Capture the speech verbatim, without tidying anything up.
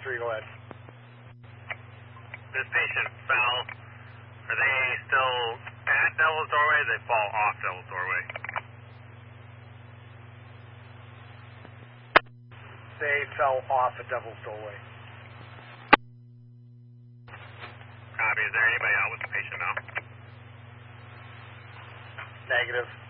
three, go ahead. This patient fell. Are they still at Devil's Doorway or they fall off Devil's Doorway? They fell off a Devil's Doorway. Copy. Is there anybody out with the patient now? Negative.